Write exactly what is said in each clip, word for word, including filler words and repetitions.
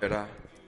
¿verdad?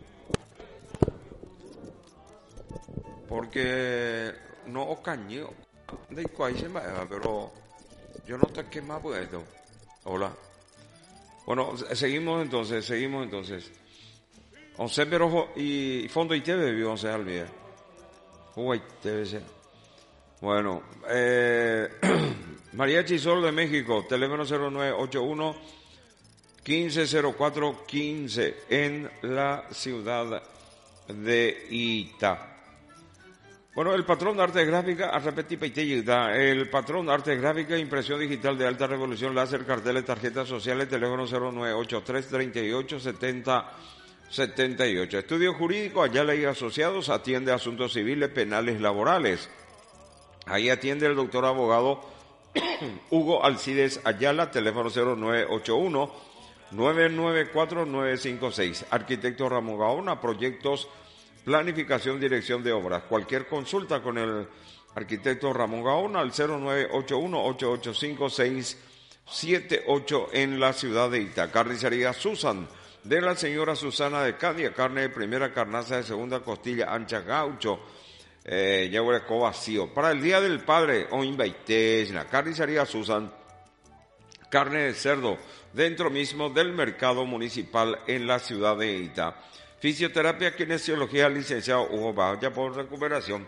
Porque no ocañó de cuál se va, pero yo no te quema puesto. Hola. Bueno, seguimos entonces, seguimos entonces. Once pero y fondo y T V vio once al día. Uy, T V C. Bueno, eh, María Chisol de México, teléfono cero nueve ocho uno, quince cero cuatro quince en la ciudad de Ita. Bueno, el patrón de arte gráfica, a repetir, el patrón de arte gráfica, impresión digital de alta resolución, láser, carteles, tarjetas sociales, teléfono cero nueve ocho tres, treinta y ocho, setenta, setenta y ocho. Estudio jurídico, Ayala y Asociados, atiende asuntos civiles, penales, laborales. Ahí atiende el doctor abogado Hugo Alcides Ayala, teléfono cero nueve ocho uno, nueve nueve cuatro, nueve cinco seis. Arquitecto Ramón Gaona, proyectos, planificación, dirección de obras. Cualquier consulta con el arquitecto Ramón Gaona al cero nueve ocho uno, ocho ocho cinco, seis siete ocho en la ciudad de Ita. Carnicería Susan, de la señora Susana de Cadia, carne de primera, carnaza de segunda, costilla ancha, gaucho, eh, ya vacío. Para el Día del Padre, o invaites, la carnicería Susan, carne de cerdo, dentro mismo del mercado municipal en la ciudad de Ita. Fisioterapia, kinesiología, licenciado Hugo Vaya por recuperación.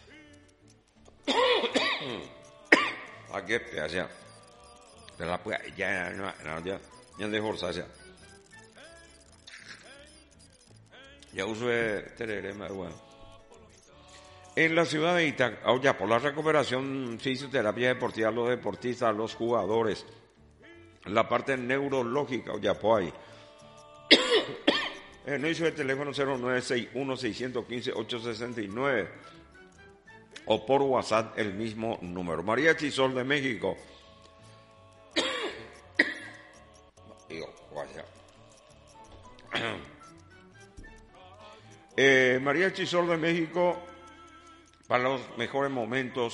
Aquí es ya. Ya, ya, ya, ya, ya de Jorge, ya uso tereré más bueno. En la ciudad de Ita, ya por la recuperación, fisioterapia deportiva, los deportistas, los jugadores, la parte neurológica, ya por ahí. Eh, no hizo el teléfono cero nueve seis uno, seis uno cinco, ocho seis nueve o por WhatsApp el mismo número. María Chisol de México. eh, María Chisol de México, para los mejores momentos